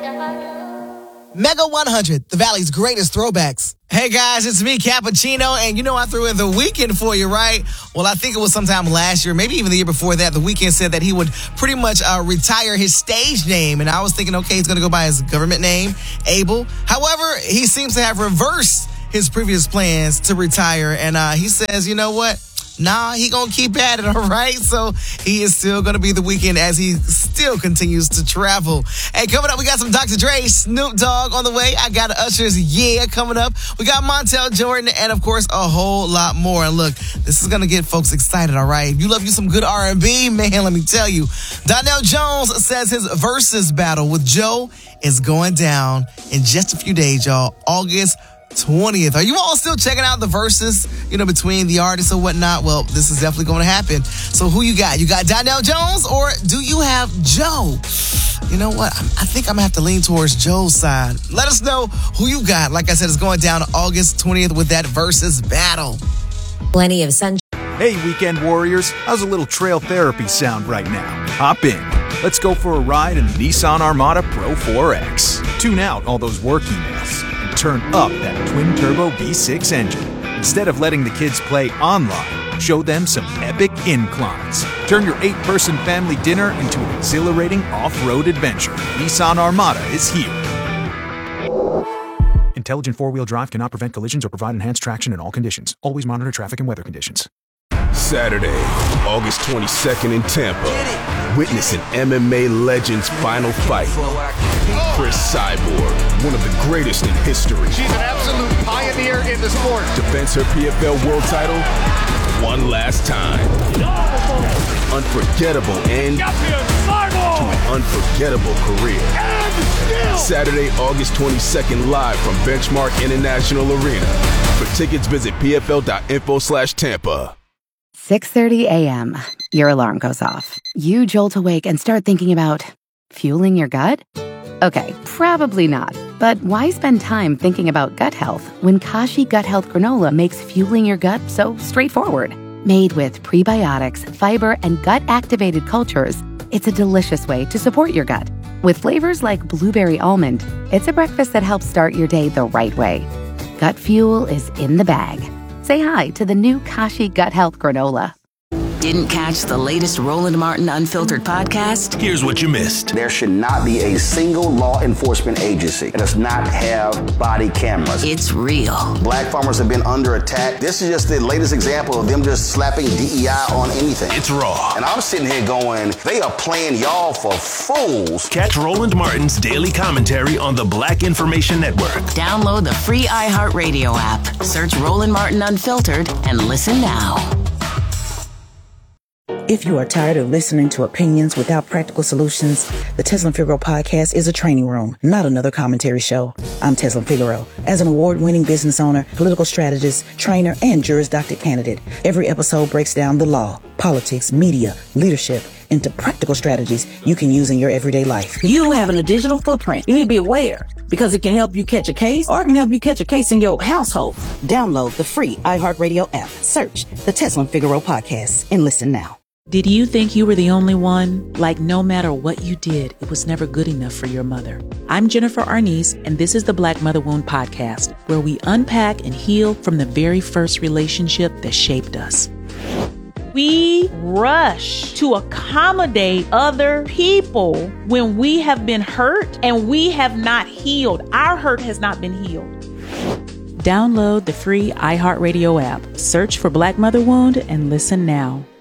Mega 100, the Valley's greatest throwbacks. Hey guys, it's me, Cappuccino, and you know I threw in The Weeknd for you, right? Well, I think it was sometime last year, maybe even the year before that, The Weeknd said that he would pretty much retire his stage name, and I was thinking, okay, he's going to go by his government name, Abel. However, he seems to have reversed his previous plans to retire, and he says, you know what? Nah, he gonna keep at it, all right? So he is still gonna be The Weeknd as he still continues to travel. Hey, coming up, we got some Dr. Dre, Snoop Dogg on the way. I got Usher's Yeah coming up. We got Montel Jordan and, of course, a whole lot more. And look, this is gonna get folks excited, all right? If you love you some good R&B, man, let me tell you. Donnell Jones says his versus battle with Joe is going down in just a few days, y'all. August 20th. Are you all still checking out the verses, between the artists or whatnot? Well, this is definitely going to happen. So who you got? You got Donnell Jones or do you have Joe? You know what? I think I'm going to have to lean towards Joe's side. Let us know who you got. Like I said, it's going down August 20th with that versus battle. Plenty of sunshine. Hey, weekend warriors. How's a little trail therapy sound right now? Hop in. Let's go for a ride in the Nissan Armada Pro 4X. Tune out all those work emails. Turn up that twin-turbo V6 engine. Instead of letting the kids play online, show them some epic inclines. Turn your 8-person family dinner into an exhilarating off-road adventure. Nissan Armada is here. Intelligent four-wheel drive cannot prevent collisions or provide enhanced traction in all conditions. Always monitor traffic and weather conditions. Saturday, August 22nd in Tampa. Witness an MMA legend's final fight. Chris Cyborg, one of the greatest in history. She's an absolute pioneer in the sport. Defends her PFL world title one last time. Unforgettable end to an unforgettable career. Saturday, August 22nd, live from Benchmark International Arena. For tickets, visit pfl.info/Tampa. 6:30 a.m. Your alarm goes off. You jolt awake and start thinking about fueling your gut? Okay, probably not. But why spend time thinking about gut health when Kashi Gut Health Granola makes fueling your gut so straightforward? Made with prebiotics, fiber, and gut-activated cultures, it's a delicious way to support your gut. With flavors like blueberry almond, it's a breakfast that helps start your day the right way. Gut fuel is in the bag. Say hi to the new Kashi Gut Health Granola. Didn't catch the latest Roland Martin Unfiltered podcast? Here's what you missed. There should not be a single law enforcement agency that does not have body cameras. It's real. Black farmers have been under attack. This is just the latest example of them just slapping DEI on anything. It's raw. And I'm sitting here going, they are playing y'all for fools. Catch Roland Martin's daily commentary on the Black Information Network. Download the free iHeartRadio app. Search Roland Martin Unfiltered and listen now. If you are tired of listening to opinions without practical solutions, the Teslin Figaro podcast is a training room, not another commentary show. I'm Teslin Figaro. As an award-winning business owner, political strategist, trainer, and Juris Doctorate candidate, every episode breaks down the law, politics, media, leadership, into practical strategies you can use in your everyday life. You having a digital footprint. You need to be aware because it can help you catch a case or it can help you catch a case in your household. Download the free iHeartRadio app. Search the Teslin Figaro podcast and listen now. Did you think you were the only one? Like no matter what you did, it was never good enough for your mother. I'm Jennifer Arnice, and this is the Black Mother Wound Podcast, where we unpack and heal from the very first relationship that shaped us. We rush to accommodate other people when we have been hurt and we have not healed. Our hurt has not been healed. Download the free iHeartRadio app. Search for Black Mother Wound and listen now.